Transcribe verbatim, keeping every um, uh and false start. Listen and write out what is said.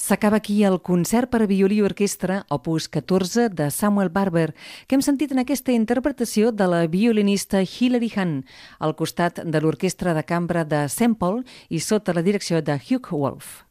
S'acaba aquí el concert per a violí i orquestra, opus catorze, de Samuel Barber, que hem sentit en aquesta interpretació de la violinista Hilary Hahn, al costat de l'orquestra de cambra de Saint Paul i sota la direcció de Hugh Wolf.